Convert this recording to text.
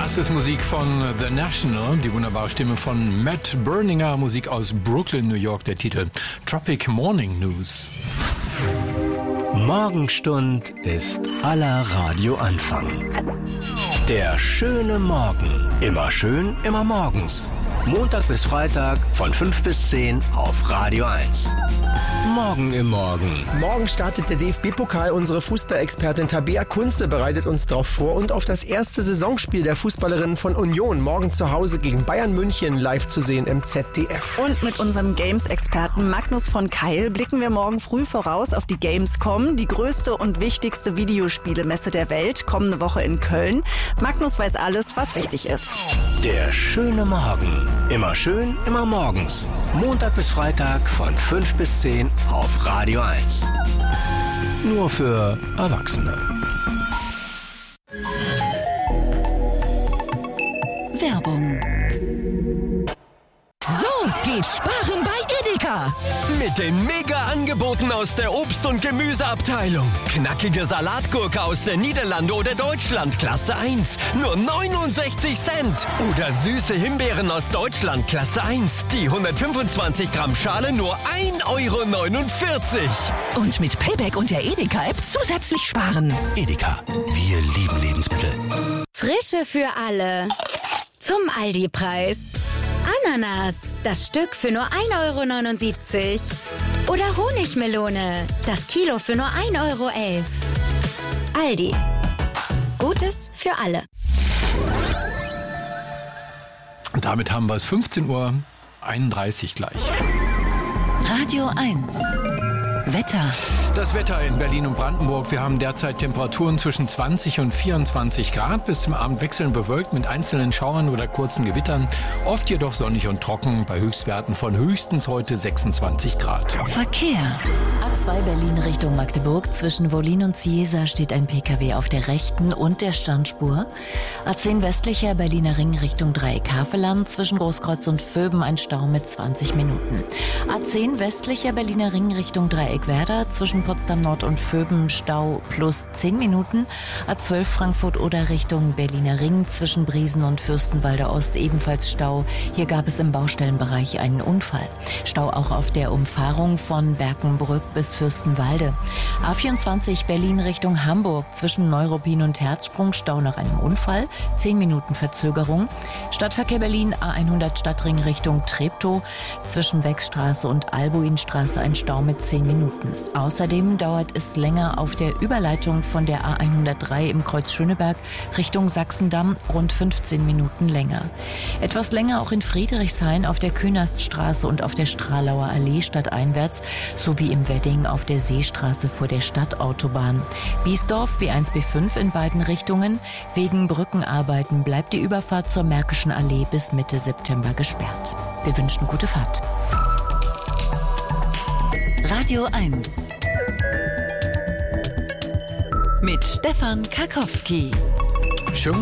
Das ist Musik von The National, die wunderbare Stimme von Matt Berninger, Musik aus Brooklyn, New York, der Titel Tropic Morning News. Morgenstund ist aller Radioanfang. Der schöne Morgen. Immer schön, immer morgens. Montag bis Freitag von 5 bis 10 auf Radio 1. Morgen im Morgen. Morgen startet der DFB-Pokal. Unsere Fußballexpertin Tabea Kunze bereitet uns darauf vor und auf das erste Saisonspiel der Fußballerinnen von Union morgen zu Hause gegen Bayern München live zu sehen im ZDF. Und mit unserem Games-Experten Magnus von Keil blicken wir morgen früh voraus auf die Gamescom, die größte und wichtigste Videospielemesse der Welt, kommende Woche in Köln. Magnus weiß alles, was wichtig ist. Der schöne Morgen. Immer schön, immer morgens. Montag bis Freitag von 5 bis 10 auf Radio 1. Nur für Erwachsene. Werbung. So geht Sparen bei Edeka. Mit den Mega-Angeboten aus der Obst- und Gemüseabteilung. Knackige Salatgurke aus der Niederlande oder Deutschland, Klasse 1. Nur 69 Cent. Oder süße Himbeeren aus Deutschland, Klasse 1. Die 125 Gramm Schale nur 1,49 €. Und mit Payback und der Edeka-App zusätzlich sparen. Edeka, wir lieben Lebensmittel. Frische für alle. Zum Aldi-Preis. Ananas, das Stück für nur 1,79 €. Oder Honigmelone, das Kilo für nur 1,11 €. Aldi. Gutes für alle. Und damit haben wir es 15:31 Uhr gleich. Radio 1. Wetter. Das Wetter in Berlin und Brandenburg. Wir haben derzeit Temperaturen zwischen 20 und 24 Grad. Bis zum Abend wechselnd bewölkt mit einzelnen Schauern oder kurzen Gewittern. Oft jedoch sonnig und trocken bei Höchstwerten von höchstens heute 26 Grad. Verkehr. A2 Berlin Richtung Magdeburg. Zwischen Wollin und Ciesa steht ein PKW auf der rechten und der Standspur. A10 westlicher Berliner Ring Richtung Dreieck Havelland. Zwischen Großkreuz und Vöben ein Stau mit 20 Minuten. A10 westlicher Berliner Ring Richtung Dreieck Werder. Zwischen Potsdam Nord und Vöben Stau plus 10 Minuten. A12 Frankfurt oder Richtung Berliner Ring. Zwischen Briesen und Fürstenwalder Ost ebenfalls Stau. Hier gab es im Baustellenbereich einen Unfall. Stau auch auf der Umfahrung von Berkenbrück bis Fürstenwalde. A24 Berlin Richtung Hamburg. Zwischen Neuruppin und Herzsprung Stau nach einem Unfall. 10 Minuten Verzögerung. Stadtverkehr Berlin A100 Stadtring Richtung Treptow. Zwischen Wechstraße und Albuinstraße ein Stau mit 10 Minuten. Außerdem dauert es länger auf der Überleitung von der A103 im Kreuz Schöneberg Richtung Sachsendamm rund 15 Minuten länger. Etwas länger auch in Friedrichshain auf der Künaststraße und auf der Stralauer Allee stadteinwärts sowie im Wedding auf der Seestraße vor der Stadtautobahn. Biesdorf B1 B5 in beiden Richtungen. Wegen Brückenarbeiten bleibt die Überfahrt zur Märkischen Allee bis Mitte September gesperrt. Wir wünschen gute Fahrt. Radio 1. Mit Stefan Karkowski. Schön